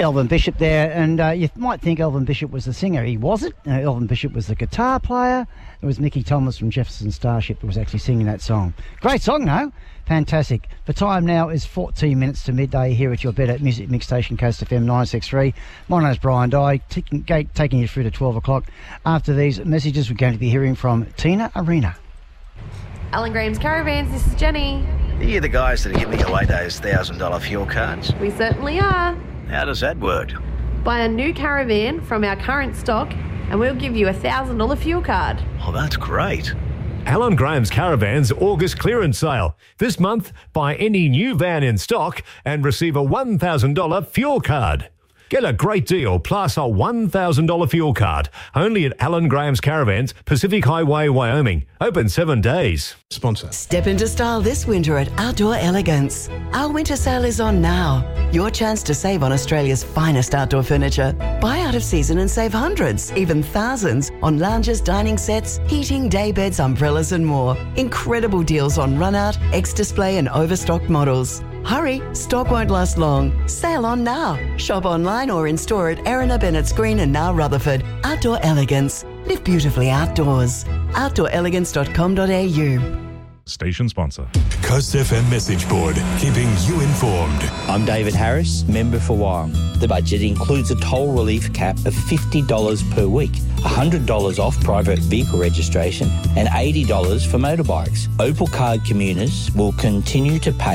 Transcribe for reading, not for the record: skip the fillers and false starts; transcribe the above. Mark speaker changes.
Speaker 1: Elvin Bishop there, and you might think Elvin Bishop was the singer. He wasn't. Elvin Bishop was the guitar player. It was Mickey Thomas from Jefferson Starship that was actually singing that song. Great song, no? Fantastic. The time now is 14 minutes to midday here at your Better Music Mix Station, Coast FM 963. My name's Brian Dye, taking you through to 12 o'clock. After these messages, we're going to be hearing from Tina Arena.
Speaker 2: Alan Graham's Caravans, this is Jenny.
Speaker 3: Are you the guys that are giving away those $1,000 fuel cards?
Speaker 2: We certainly are.
Speaker 3: How does that work?
Speaker 2: Buy a new caravan from our current stock and we'll give you a $1,000 fuel card.
Speaker 3: Oh, that's great.
Speaker 4: Alan Graham's Caravans August clearance sale. This month, buy any new van in stock and receive a $1,000 fuel card. Get a great deal plus a $1,000 fuel card. Only at Alan Graham's Caravans, Pacific Highway, Wyoming. Open 7 days.
Speaker 5: Sponsor.
Speaker 6: Step into style this winter at Outdoor Elegance. Our winter sale is on now. Your chance to save on Australia's finest outdoor furniture. Buy out of season and save hundreds, even thousands, on lounges, dining sets, heating, day beds, umbrellas and more. Incredible deals on run-out, ex-display and overstocked models. Hurry, stock won't last long. Sale on now. Shop online or in store at Erina, Bennett's Green and now Rutherford. Outdoor Elegance. Live beautifully outdoors. outdoorelegance.com.au.
Speaker 5: Station sponsor.
Speaker 7: Coast FM message board, keeping you informed.
Speaker 8: I'm David Harris, member for Wyong. The budget includes a toll relief cap of $50 per week, $100 off private vehicle registration and $80 for motorbikes. Opal card commuters will continue to pay